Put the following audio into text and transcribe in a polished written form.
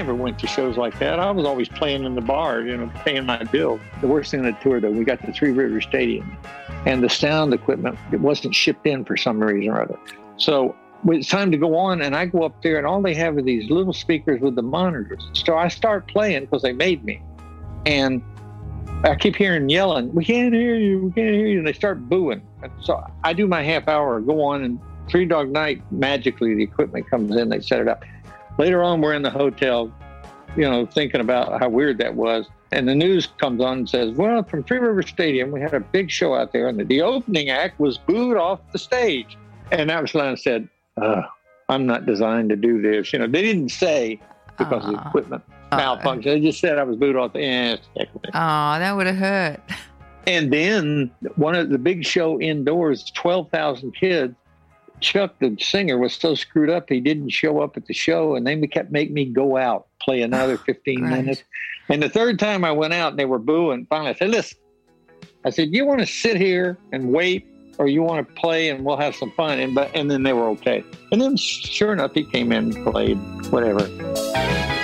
never went to shows like that. I was always playing in the bar, paying my bill. The worst thing on the tour, though, we got to Three River Stadium, and the sound equipment, it wasn't shipped in for some reason or other. So it's time to go on, and I go up there, and all they have are these little speakers with the monitors. So I start playing because they made me. And I keep hearing yelling, "We can't hear you, we can't hear you." And they start booing. And so I do my half hour, go on, and Three Dog Night, magically the equipment comes in, they set it up. Later on, we're in the hotel, thinking about how weird that was. And the news comes on and says, well, from Three River Stadium, we had a big show out there, and the opening act was booed off the stage. And that was when I said, I'm not designed to do this. They didn't say because of the equipment malfunction. They just said I was booed off the end. Oh, that would have hurt. And then one of the big show indoors, 12,000 kids, Chuck, the singer, was so screwed up he didn't show up at the show, and they kept making me go out, play another 15 minutes. And the third time I went out and they were booing, finally I said, listen, you want to sit here and wait, or you want to play and we'll have some fun? And then they were okay. And then sure enough, he came in and played, whatever.